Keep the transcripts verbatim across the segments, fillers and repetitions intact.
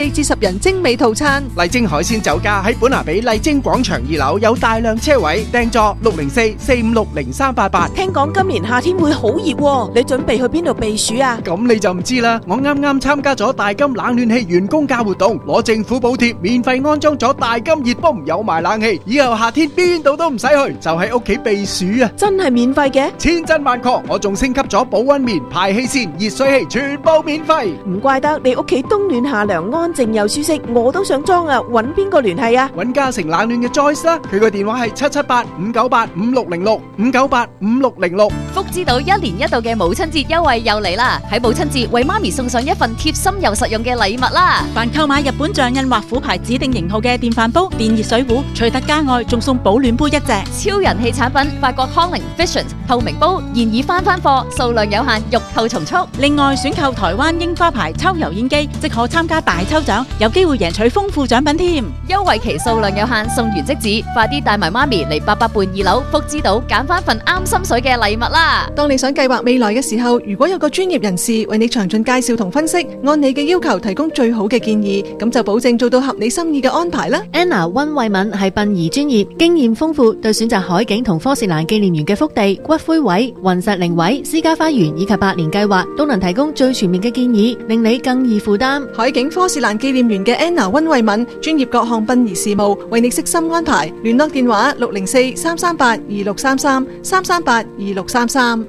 至十人精美套餐。 麗晶海鮮酒家喺本拿比麗晶廣場二樓有大量車位，訂座六零四四五六零三八八。 聽講今年夏天會好熱喎，你準備去邊度避暑啊？ 咁你就唔知啦，我啱啱參加咗大金冷暖氣員工價活動，攞政府補貼，免費安裝咗大金熱泵，有埋冷氣，以後夏天邊度都唔使去，就喺屋企避暑啊！ 真係免費嘅？ 千真萬確，我仲升級咗保溫棉、排氣扇、熱水器，全部免費。 唔怪得你屋企冬暖夏涼，安靜又舒適，我都想裝啊！揾邊個聯繫啊？ 揾嘉誠冷暖嘅 Joyce 啦，佢個電話係七七八五九八五六零六五九八五六零六。 福之島一年一度嘅母親節優惠又嚟啦！喺母親節為媽咪送上一份貼心又實用嘅禮物啦！ 凡購買日本象印或虎牌指定型號嘅電飯煲、電熱水壺，除特價外，仲送保暖杯一隻。 超人氣產品法國康寧 Vision 透明煲現已翻番貨，數量有限，欲購從速。 另外選購台灣櫻花牌抽油煙機，即可參加大抽獎，有機會贏取豐富獎品添。 優惠期數量有限，送完即止，快啲帶埋媽咪嚟八佰伴二樓福之島揀翻份啱心水嘅禮物啦！ 當你想計劃未來嘅時候，如果有個專業人士為你詳盡介紹同分析，按你嘅要求提供最好嘅建議，咁就保證做到合你心意嘅安排啦。 Anna 溫慧敏係殯儀專業，經驗豐富，對選擇海景同科士蘭紀念園嘅福地、骨灰位、雲石靈位、私家花園以及百年計劃，都能提供最全面嘅建議，令你更易負擔。 海景科士蘭紀念園嘅 Anna 溫慧敏，專業各項殯儀事務，為你悉心安排。聯絡電話六零四三三八二六三三三三八二六三三。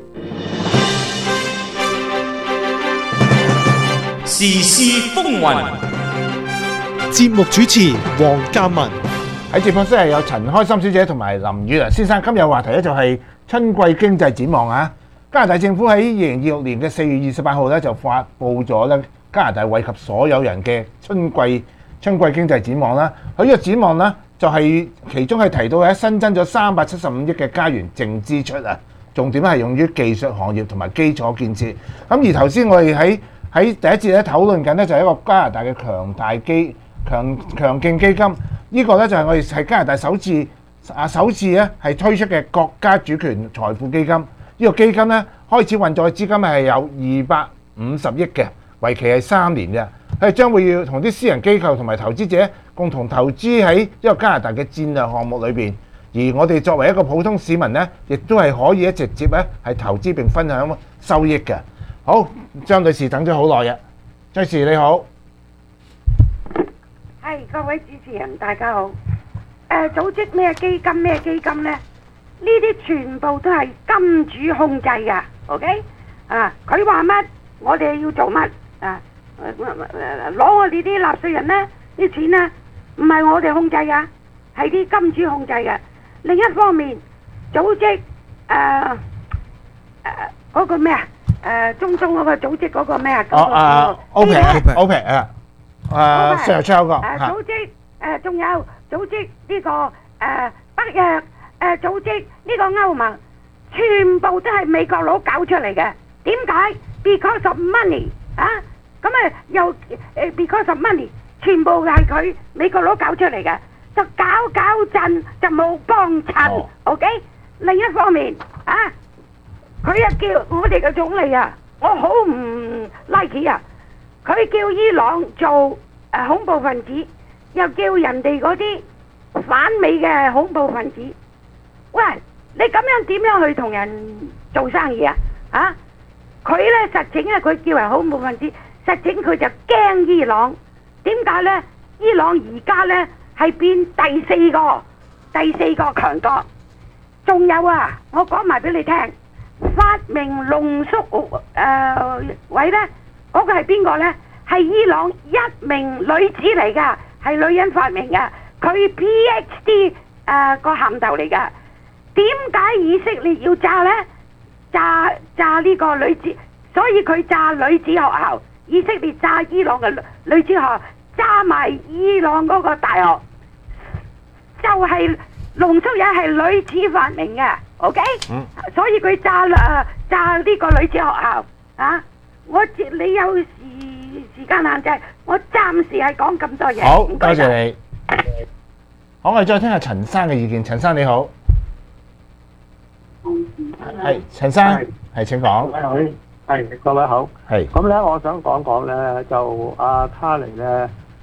時事風雲， 節目主持黃嘉文。 喺直播室係有陳開心小姐同埋林宇良先生。今日話題咧就係春季經濟展望啊！加拿大政府喺二零二六年嘅四月二十八號咧就發布咗咧加拿大惠及所有人嘅春季春季經濟展望啦。佢呢個展望咧就係其中係提到喺新增咗三百七十五億嘅加元淨支出啊，重點係用於技術行業同埋基礎建設。咁而頭先我哋喺喺第一節咧討論緊咧就係一個加拿大嘅強大基強強勁基金。呢個咧就係我哋係加拿大首次啊首次咧係推出嘅國家主權財富基金。呢個基金咧開始運作嘅資金係有二百五十億嘅，為期係三年嘅。佢將會要同啲私人機構同埋投資者共同投資喺一個加拿大嘅戰略項目裏邊。而我哋作為一個普通市民咧，亦都係可以直接咧係投資並分享收益嘅。好，張女士等咗好耐啊，張女士你好。 係各位主持人，大家好。誒、呃，組織咩基金咩基金呢？呢啲全部都係金主控制噶 ，OK？啊，佢話乜，我哋要做乜啊？攞我哋啲納稅人呢啲錢呢，唔係我哋控制噶，係啲金主控制嘅。另一方面，組織誒誒嗰個咩啊？誒中東嗰個組織嗰個咩啊？ 哦啊 ，OPEC，OPEC 啊。誒上出口個誒組織誒，仲有組織呢個誒北約誒組織呢個歐盟，全部都係美國佬搞出嚟嘅。點解 ？Because of money 啊！咁啊又誒 because of money，全部係佢美國佬搞出嚟嘅，就搞搞震就冇幫襯。OK，另一方面啊，佢一叫我哋嘅總理啊，我好唔 like 啊！佢叫伊朗做誒、呃、恐怖分子，又叫人哋嗰啲反美嘅恐怖分子。喂，你咁樣點樣去同人做生意啊？啊，佢呢實情咧，佢叫人恐怖分子，實情佢就驚伊朗。點解呢？伊朗而家呢係變第四個第四個強國。仲有啊，我講埋俾你聽，發明濃縮誒位呢。嗰個係邊個呢？係伊朗一名女子嚟噶，係女人發明噶，佢 P H D 誒個銜頭嚟噶。點解以色列要炸呢？炸炸呢個女子，所以佢炸女子學校。以色列炸伊朗嘅女子學校，炸埋伊朗嗰個大學，就係濃縮嘢係女子發明嘅。OK，嗯，所以佢炸誒炸呢個女子學校啊。我你有時時間限制，我暫時係講咁多嘢。 好，多謝你。好，我哋再聽下陳生嘅意見。陳生你好，係陳生，係請講。 各位好，係各位好。 係。 咁咧，我想講講咧，就阿卡尼咧，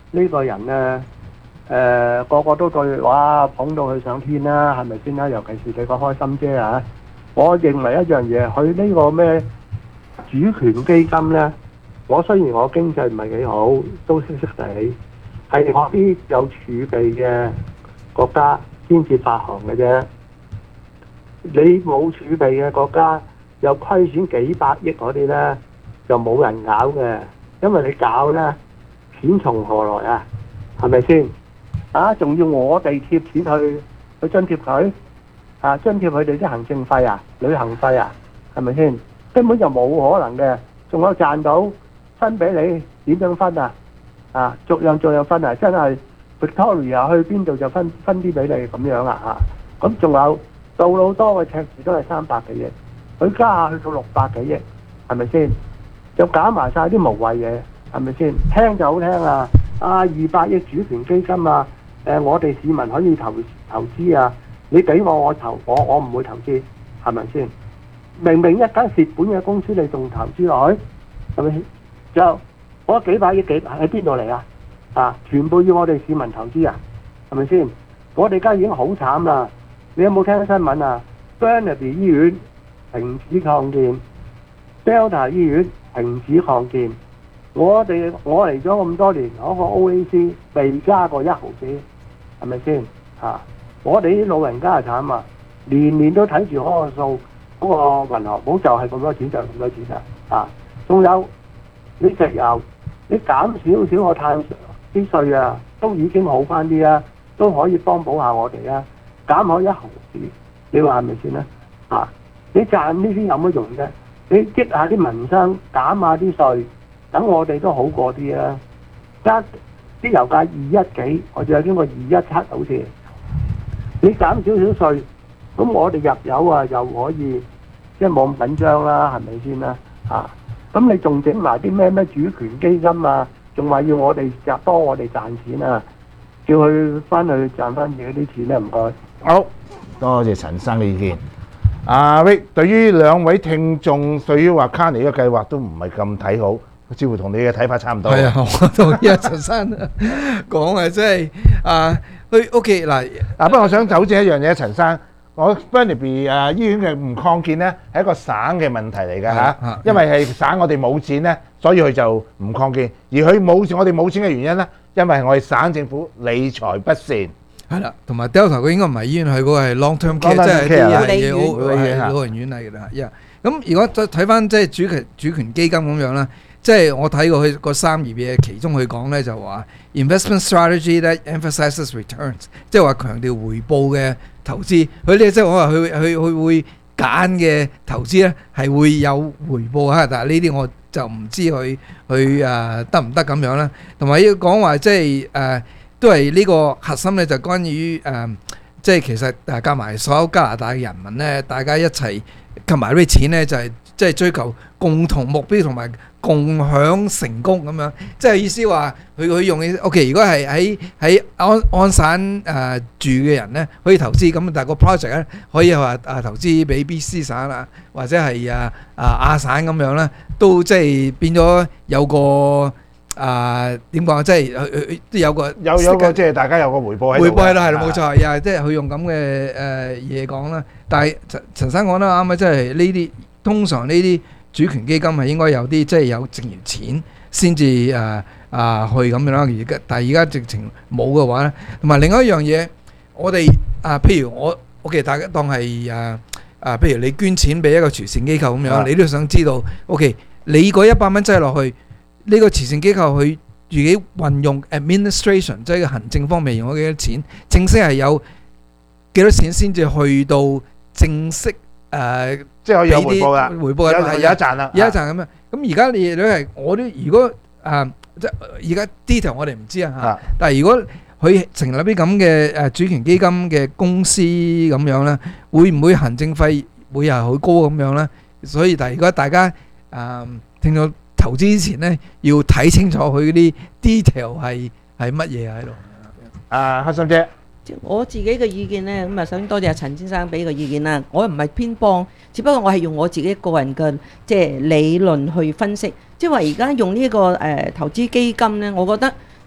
呢個人咧，誒個個都對哇捧到佢上天啦，係咪先啦？尤其是你個開心姐啊，我認為一樣嘢，佢呢個咩主權基金咧，我雖然我經濟唔係幾好，都識識地，係我啲有儲備嘅國家先至發行嘅啫。你冇儲備嘅國家，又虧損幾百億嗰啲咧，就冇人搞嘅，因為你搞咧，錢從何來啊？係咪先？啊，仲要我哋貼錢去去津貼佢啊？津貼佢哋啲行政費啊、旅行費啊，係咪先？根本就冇可能嘅。仲有賺到分俾你，點樣分啊？啊，逐樣逐樣分啊！真係 Victoria 去邊度就分分啲俾你咁樣啊！嚇，咁仲有杜魯多嘅赤字都係三百幾億，佢加下去到六百幾億，係咪先？就搞埋晒啲無謂嘢，係咪先？聽就好聽啊！啊，二百億主權基金啊！誒、呃，我哋市民可以投投資啊！你俾我，我投我我唔會投資，係咪先？明明一間蝕本嘅公司，你仲投資落去，係咪先？就嗰幾百億幾喺邊度嚟啊？啊，全部要我哋市民投資啊，係咪先？我哋而家已經好慘啦！你有冇聽新聞啊 ？Burnaby 醫院停止擴建 ，Delta 醫院停止擴建。我哋我嚟咗咁多年，嗰、那個 O A C 未加過一毫子，係咪先？嚇、啊！我哋啲老人家係慘啊，年年都睇住嗰個數，嗰、那個銀行簿就係咁多錢就咁多錢啦。啊，仲有你石油，你減少少個碳啲稅啊，都已經好翻啲啦，都可以幫補下我哋啊。減開一毫子，你話係咪先啦？啊，你賺呢啲有乜用啫？你激下啲民生，減下啲稅。等我哋都好過啲啊！加啲油價二一幾，我仲有經過二一七好似。你減少少稅，咁我哋入油啊又可以即係冇咁緊張啦，係咪先啦？啊！咁你仲整埋啲咩咩主權基金啊？仲話要我哋賺多我哋賺錢啊？叫佢翻去賺翻自己啲錢咧，唔該。 好，多謝陳生嘅意見。阿 Rick 對於兩位聽眾對於話卡尼嘅計劃都唔係咁睇好。似乎同你嘅睇法差唔多。 係啊，我同意阿陳生講啊，即係啊，去 OK 嗱， 嗱，不過我想糾正一樣嘢，陳生，我 Burnaby 誒醫院嘅唔擴建咧係一個省嘅問題嚟㗎嚇，因為係省我哋冇錢咧，所以佢就唔擴建，而佢冇我哋冇錢嘅原因咧，因為我哋省政府理財不善。 係啦，同埋 Delta 佢應該唔係醫院，佢嗰個係 long term care，即係啲係老人院嚟㗎啦。咁如果再睇翻即係主權主權基金咁樣啦。即係我睇過佢個三頁嘢，其中佢講咧就話 investment strategy that emphasizes returns， 即係話強調回報嘅投資。佢呢即係我話佢佢佢會揀嘅投資咧係會有回報嚇，但係呢啲我就唔知佢佢誒得唔得咁樣啦。同埋要講話即係誒、呃、都係呢個核心咧，就關於誒、呃、即係其實誒加埋所有加拿大嘅人民咧，大家一齊及埋啲錢咧，就係即係追求共同目標同埋共享成功咁樣，即係意思話佢佢用嘅 OK。如果係喺喺安安省誒、呃、住嘅人咧，可以投資咁，但係個 project 咧可以話啊投資俾 B C 省啦，或者係啊啊亞省咁樣啦，都即係變咗有個啊點講啊，即係佢都有個有有個即係大家有個回報喺度。 回報係啦，係啦，冇錯，又係即係佢用咁嘅誒嘢講啦。但係陳陳生講得啱啊，即係呢啲通常呢啲主權基金係應該有啲即係有剩餘錢先至誒啊去咁樣啦。而家但係而家直情冇嘅話咧，同埋另外一樣嘢，我哋啊譬如我 OK， 大家當係誒啊，譬如你捐錢俾一個慈善機構咁樣，你都想知道 OK， 你嗰一百蚊擠落去呢個慈善機構佢自己運用 administration 即係行政方面用咗幾多錢，正式係有幾多錢先至去到正式誒。 即係可以有回報啦， 回報有有一賺啦， 有一賺咁樣。咁而家你都係我都如果誒即係而家 detail 我哋唔知啊嚇。但係如果佢成立啲咁嘅誒主權基金嘅公司咁樣咧，會唔會行政費會係好高咁樣咧？所以但係如果大家誒聽到投資之前咧，要睇清楚佢嗰啲 detail 係係乜嘢喺度。 啊，黑心姐。 我自己嘅意見呢，咁啊首先多謝陳先生俾個意見啦。我唔係偏幫，只不過我係用我自己個人嘅即係理論去分析。即係話而家用呢、這個誒、呃、投資基金呢，我覺得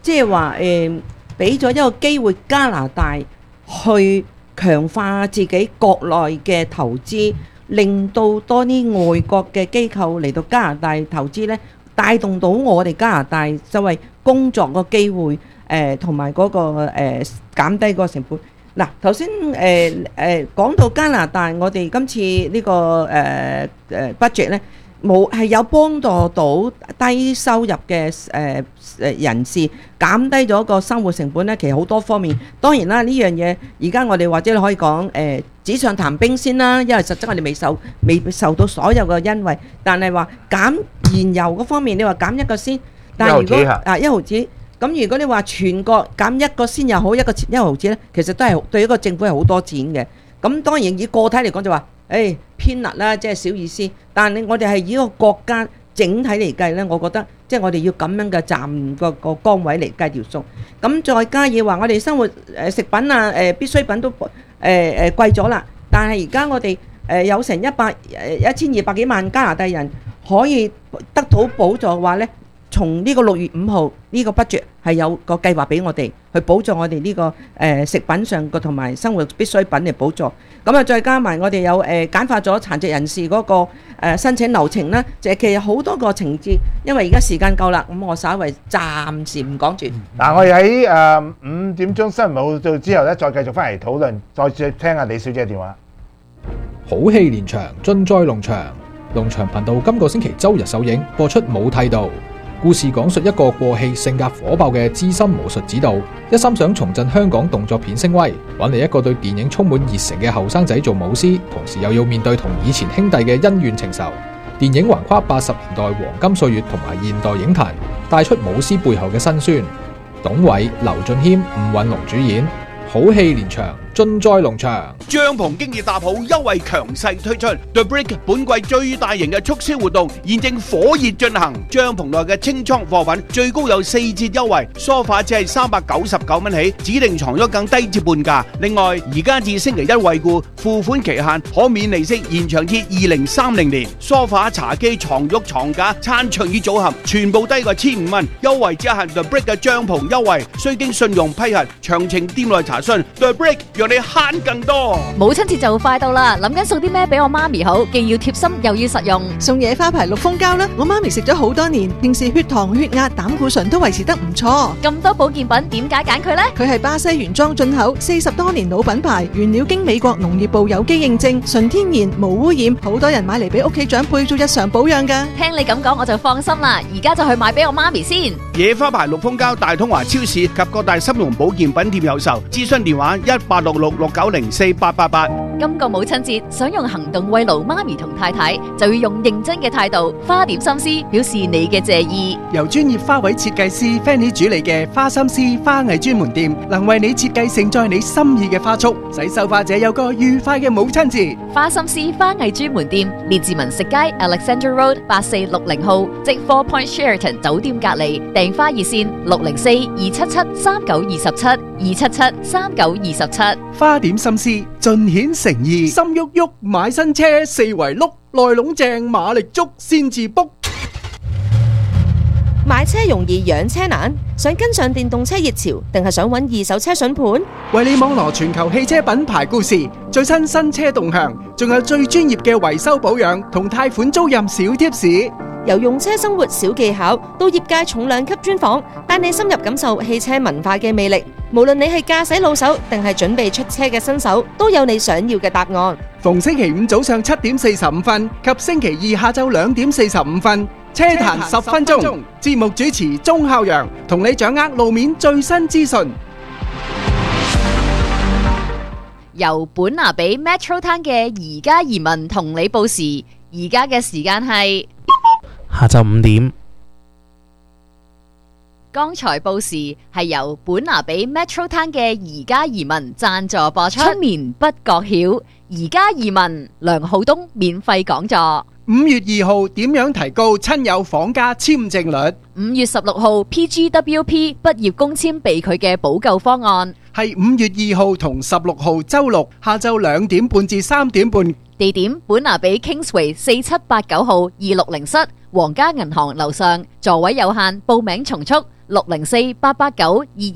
即係話誒，俾咗一個機會加拿大去強化自己國內嘅投資，令到多啲外國嘅機構嚟到加拿大投資呢，帶動到我哋加拿大作為工作個機會，誒同埋嗰個誒減低個成本。嗱，頭先誒誒講到加拿大，我哋今次呢個誒誒 budget 咧，冇係有幫助到低收入嘅誒誒人士減低咗個生活成本咧。其實好多方面，當然啦，呢樣嘢而家我哋或者可以講誒紙上談兵先啦，因為實質我哋未受未受到所有嘅優惠，但係話減燃油嗰方面，你話減一個先，但係如果啊一毫子。咁如果你話全國減一個先又好，一個一毫子咧，其實都係對一個政府係好多錢嘅。咁當然以個體嚟講就話，誒偏辣啦，即係小意思。但係我哋係以一個國家整體嚟計咧，我覺得即係我哋要咁樣嘅站個個崗位嚟計條數。咁再加以話，我哋生活誒食品啊誒必需品都誒誒貴咗啦。但係而家我哋誒有成一百誒一千二百幾萬加拿大人可以得到補助嘅話咧。從呢個六月五號呢個 budget 係有個計劃俾我哋去補助我哋呢個誒食品上個同埋生活必需品嚟補助，咁啊再加埋我哋有誒簡化咗殘疾人士嗰個誒申請流程啦，就係其實好多個情節，因為而家時間夠啦，咁我稍微暫時唔講住。 嗱，我哋喺誒五點鐘新聞報道之後咧，再繼續翻嚟討論，再接聽下李小姐嘅電話。 好戲連場，賑災農場，農場頻道今個星期周日首映播出冇剃度。故事講述一個過氣、性格火爆嘅資深武術指導，一心想重振香港動作片聲威，揾嚟一個對電影充滿熱誠嘅後生仔做武師，同時又要面對同以前兄弟嘅恩怨情仇。電影橫跨八十年代黃金歲月同埋現代影壇，帶出武師背後嘅辛酸。董偉、劉俊謙、吳允龍主演，好戲連場，賑災農場。 帳篷經已搭好，優惠強勢推出 The Brick 本季最大型嘅促銷活動現正火熱進行，帳篷內嘅清倉貨品最高有四折優惠，梳化只係三百九十九蚊起，指定床褥更低至半價。另外，而家至星期一惠顧，付款期限可免利息延長至二零三零年。梳化、茶几、床褥、床架、餐桌椅組合全部低過千五蚊，優惠只限 The Brick 嘅帳篷優惠，需經信用批核，詳情店內查詢。The Brick 讓你慳更多。 母親節就快到啦，諗緊送啲咩俾我媽咪好，既要貼心又要實用。 送野花牌綠蜂膠啦，我媽咪食咗好多年，平時血糖、血壓、膽固醇都維持得唔錯。 咁多保健品，點解揀佢呢？ 佢係巴西原裝進口，四十多年老品牌，原料經美國農業部有機認證，純天然無污染，好多人買嚟俾屋企長輩做日常保養噶。 聽你咁講，我就放心啦，而家就去買俾我媽咪先。 野花牌綠蜂膠大通華超市及各大參茸保健品店有售，諮詢電話一八六六六九零四八八八。 今個母親節想用行動慰勞媽咪同太太，就要用認真嘅態度，花點心思表示你嘅謝意。 由專業花卉設計師 Fanny 主理嘅花心思花藝專門店，能為你設計盛載你心意嘅花束，使收花者有個愉快嘅母親節。 花心思花藝專門店，列治文食街 Alexandra Road 八四六零號，即 Four Point Sheraton 酒店隔離。訂花熱線六零四二七七三九二十七二七七三九二十七。 花點心思，盡顯誠意，心喐喐買新車，四圍碌，內籠正，馬力足先至 book。 買車容易養車難，想跟上電動車熱潮，定係想揾二手車筍盤？ 為你網羅全球汽車品牌故事，最新新車動向，仲有最專業嘅維修保養同貸款租賃小貼士。 由用車生活小技巧到業界重量級專訪，帶你深入感受汽車文化嘅魅力。無論你係駕駛老手定係準備出車嘅新手，都有你想要嘅答案。 逢星期五早上七點四十五分及星期二下晝兩點四十五分，車壇十分鐘，節目主持鐘孝陽同你掌握路面最新資訊。 由本拿比 Metro Town 嘅而家移民同你報時，而家嘅時間係下晝五點。 剛才報時係由本拿比 Metro Town 嘅而家移民贊助播出。春眠不覺曉，而家移民梁浩東免費講座。 五月二號點樣提高親友訪家簽證率？ 五月十六號 P G W P 畢業工簽被拒嘅補救方案。 係五月二號同十六號周六下晝兩點半至三點半。 地點本拿比 Kingsway 四七八九號二六零室，皇家銀行樓上，座位有限，報名從速。 六零四八八九二。